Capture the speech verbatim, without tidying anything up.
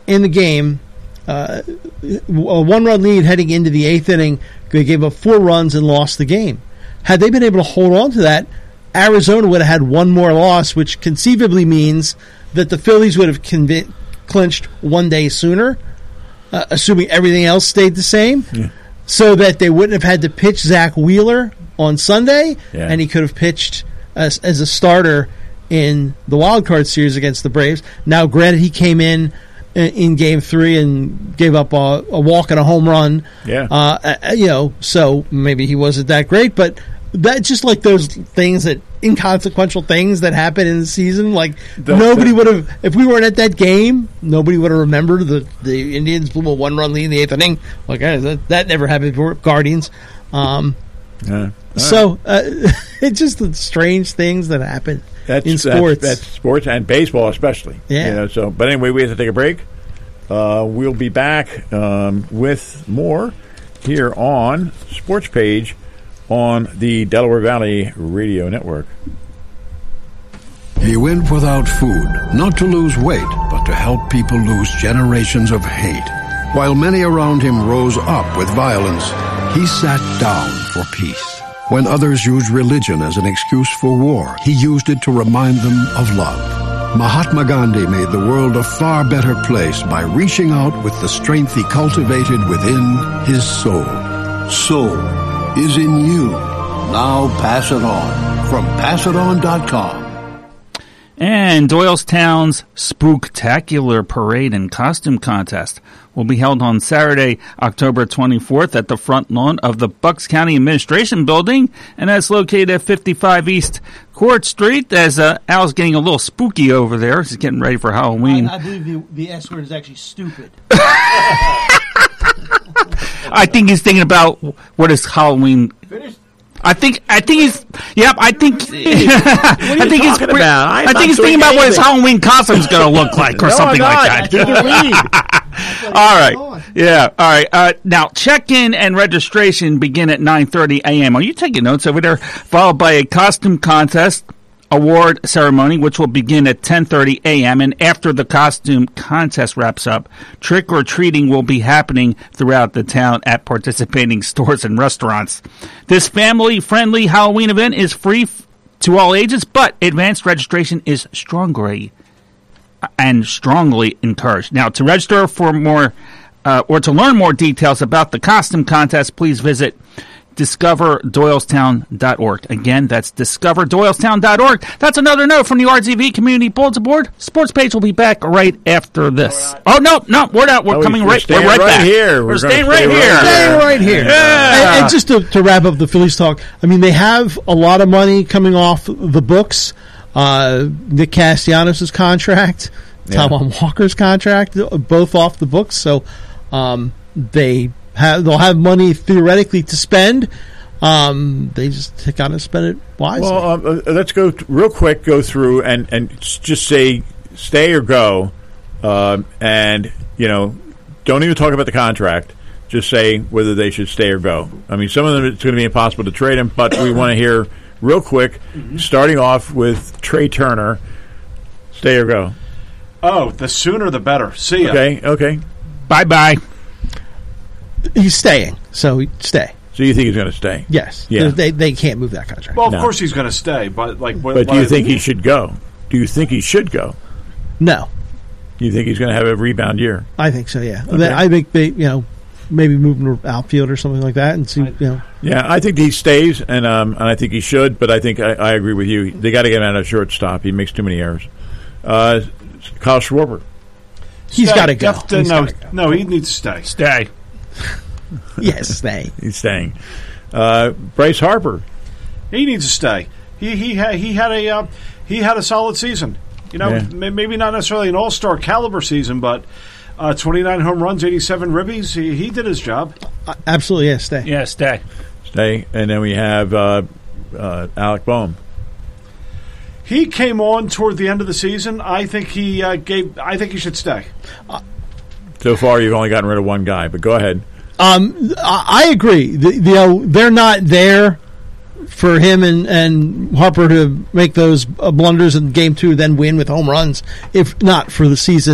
in the game, uh, a one-run lead heading into the eighth inning. They gave up four runs and lost the game. Had they been able to hold on to that, Arizona would have had one more loss, which conceivably means that the Phillies would have conv- clinched one day sooner, uh, assuming everything else stayed the same, yeah. so that they wouldn't have had to pitch Zach Wheeler on Sunday, yeah. and he could have pitched as, as a starter in the wild card series against the Braves. Now, granted, he came in in Game Three and gave up a, a walk and a home run. Yeah, uh, you know, so maybe he wasn't that great, but that's just like those things that inconsequential things that happen in the season. Like the, nobody would have, if we weren't at that game, nobody would have remembered the the Indians blew a one run lead in the eighth inning. Like that, that never happened before. Guardians. Um, yeah. So uh, it's just the strange things that happen. That's, in sports. That's, that's sports and baseball especially. Yeah. You know, so, but anyway, we have to take a break. Uh, we'll be back um, with more here on Sports Page on the Delaware Valley Radio Network. He went without food, not to lose weight, but to help people lose generations of hate. While many around him rose up with violence, he sat down for peace. When others used religion as an excuse for war, he used it to remind them of love. Mahatma Gandhi made the world a far better place by reaching out with the strength he cultivated within his soul. Soul is in you. Now pass it on from pass it on dot com. And Doylestown's Spooktacular Parade and Costume Contest will be held on Saturday, October twenty-fourth at the front lawn of the Bucks County Administration Building, and that's located at fifty-five East Court Street. As uh, Al's getting a little spooky over there. He's getting ready for Halloween. I, I believe the, the S word is actually stupid. I think he's thinking about what is Halloween. Finished? I think. I think he's. Yep. I think. What are you I think he's. talking about? I think he's thinking about what his Halloween costume's going to look like, or no, something I'm like not. that. Take a read. All right. Yeah. All right. Uh, now, check-in and registration begin at nine thirty a.m. Are you taking notes over there? Followed by a costume contest award ceremony, which will begin at ten thirty a.m. And after the costume contest wraps up, trick-or-treating will be happening throughout the town at participating stores and restaurants. This family-friendly Halloween event is free f- to all ages, but advanced registration is strongly and strongly encouraged. Now, to register for more uh, or to learn more details about the costume contest, please visit discover doylestown dot org. Again, that's discover doylestown dot org. That's another note from the R Z V Community Bulletin Board. Sports Page will be back right after this. Right. Oh, no, no, we're not. We're oh, coming we're right, we're right, right back. here. We're, we're staying stay right here. Right staying right here. Yeah. And, and just to, to wrap up the Phillies talk, I mean, they have a lot of money coming off the books. Uh, Nick Castellanos' contract, yeah. Tom Walker's contract, both off the books. So um, they have, they'll have money theoretically to spend. Um, they just got to spend it wisely. Well, um, uh, let's go th- real quick. Go through and, and just say stay or go, um, and you know, don't even talk about the contract. Just say whether they should stay or go. I mean, some of them it's going to be impossible to trade them, but we want to hear real quick. Mm-hmm. Starting off with Trey Turner, stay or go. Oh, the sooner the better. See ya. Okay. Okay. Bye bye. He's staying, so stay. So you think he's going to stay? Yes. Yeah. They they can't move that contract. Well, of No. course he's going to stay, but like. What, But what do you I- think he should go? Do you think he should go? No. Do you think he's going to have a rebound year? I think so, yeah. Okay. Then I think they, you know, maybe move him to outfield or something like that and see, you know. Yeah, I think he stays, and um, and I think he should. But I think I, I agree with you. They got to get him out of shortstop. He makes too many errors. Uh, Kyle Schwarber. He's Stay. got to go. Def- He's no, gotta go. no, he needs to stay. Stay. Yes, stay. He's staying. Uh, Bryce Harper. He needs to stay. He he had he had a uh, he had a solid season. You know, Yeah. may- maybe not necessarily an all-star caliber season, but uh, twenty-nine home runs, eighty-seven ribbies. He, he did his job. Uh, absolutely, yes, stay. Yeah, stay. Stay. And then we have uh, uh, Alec Boehm. He came on toward the end of the season. I think he uh, gave. I think he should stay. So far, you've only gotten rid of one guy, but go ahead. Um, I I agree. The, you know, they're not there for him and, and Harper to make those uh, blunders in game two, then win with home runs, if not for the season.